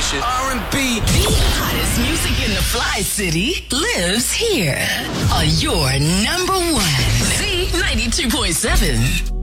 station. R&B. The hottest music in the Fly City lives here on your number one. Z92.7.